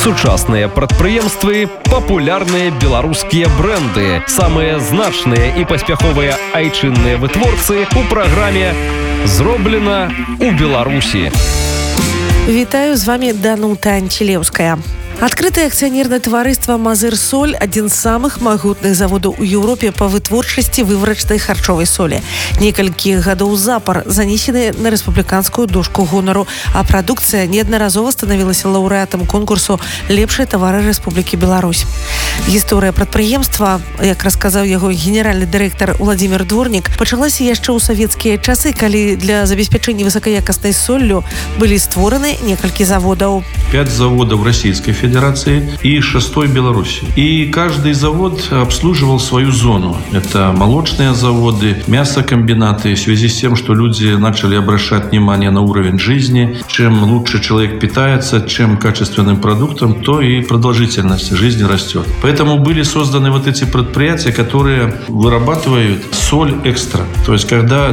Сучасныя прадпрыемствы, папулярныя беларускія бренды, самыя значныя і паспяховыя айчынныя вытворцы ў праграме «Зроблена у Беларусі». Вітаю, з вами Данута Анчелеўская. Адкрытае акцыянернае таварыства «Мазыр-соль» – адзін з самых магутных заводаў у Еўропе па вытворчасці выварачнай харчовай солі. Некалькі гадоў запар занесены на рэспубліканскую дошку гонару, а прадукцыя неаднаразова станавілася лаўрэатам конкурсу «Лепшыя тавары Рэспублікі Беларусь». Гісторыя прадпрыемства, як расказаў яго генеральны дырэктар Владимир Дворнік, пачалася яшчэ ў савецкія часы, калі для забеспячэння высокаякаснай соллю былі створаны некалькі заводаў. 5 заводов Российской Федерации и 6 Беларуси. И каждый завод обслуживал свою зону. Это молочные заводы, мясокомбинаты. В связи с тем, что люди начали обращать внимание на уровень жизни, чем лучше человек питается, чем качественным продуктом, то и продолжительность жизни растет. Поэтому были созданы вот эти предприятия, которые вырабатывают соль экстра. То есть, когда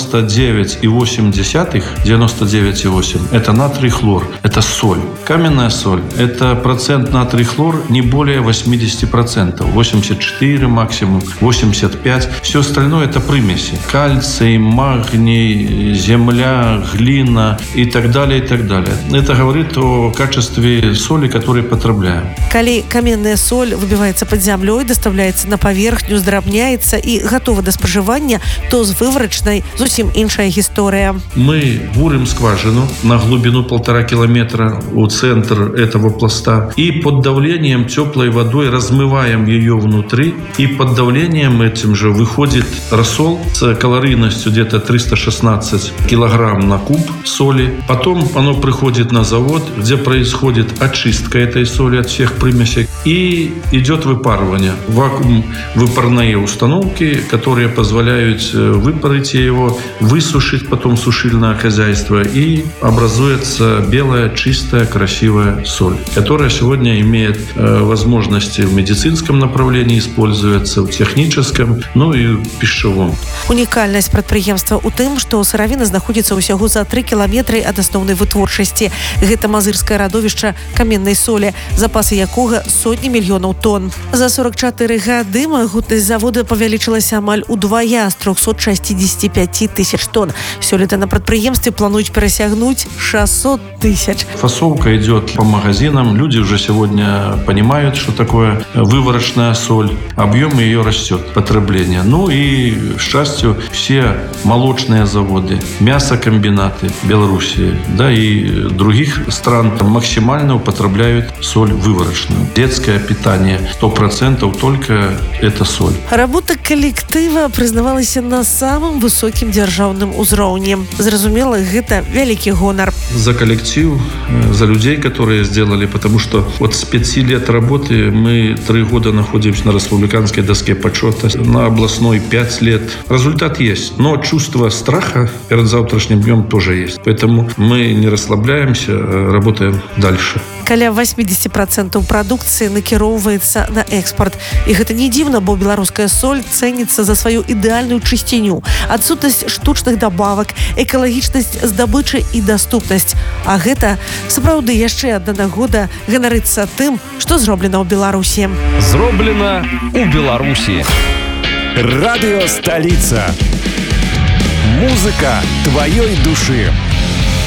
99,8 это натрий хлор, это соль. Каменная соль – это процент натрий-хлор не более 80%. 84 максимум, 85. Все остальное – это примеси. Кальций, магний, земля, глина и так далее, и так далее. Это говорит о качестве соли, которую потребляем. Калі каменная соль выбивается под землей, доставляется на поверхню, здрабняется и готова до споживания, то с выварочной зусім іншая история. Мы бурим скважину на глубину 1,5 километра у центра этого пласта и под давлением теплой водой размываем ее внутри, и под давлением этим же выходит рассол с калорийностью где-то 316 килограмм на куб соли. Потом оно приходит на завод, где происходит очистка этой соли от всех примесей и идет выпарывание. Вакуум-выпарные установки, которые позволяют выпарить его, высушить потом сушильное хозяйство, и образуется белая, чистая, красивая соль, которая сегодня имеет возможности в медицинском направлении использоваться, в техническом, ну и в пищевом. Унікальнасць прадпрыемства ў тым, што сыравіна знаходзіцца ўсяго за 3 кіламетры ад асноўнай вытворчасці. Гэта мазырскае радовішча каменнай солі, запасы якога сотні мільёнаў тонн. За 44 гады магутнасць завода павялічылася амаль удвая, з 365 тысяч тонн. Сёлета на прадпрыемстве плануюць перасягнуць 600 тысяч. Фасовка идет по магазинам. Люди уже сегодня понимают, что такое выварочная соль. Объем ее растет, потребление. Ну и, к счастью, все молочные заводы, мясокомбинаты Беларуси, да, и других стран максимально употребляют соль выварочную. Детское питание 100% только это соль. Работа коллектива признавалася на самым высоким державным узроўні. Зразумела, гэта вялікі гонар. За коллектив, за людей, которые сделали, потому что вот с 5 лет работы мы 3 года находимся на республиканской доске почета, на областной 5 лет. Результат есть, но чувство страха перед завтрашним днем тоже есть. Поэтому мы не расслабляемся, работаем дальше. Каля 80% прадукцыі накіроўваецца на экспорт. І гэта не дзіўна, бо беларуская соль цэніцца за сваю ідэальную чысціню, адсутнасць штучных дабавак, экалагічнасць здабычы і даступнасць. А гэта сапраўды яшчэ адна нагода ганарыцца тым, што зроблена ў Беларусі. Зроблена у Беларусі. Радио «Столица». Музыка твоей души.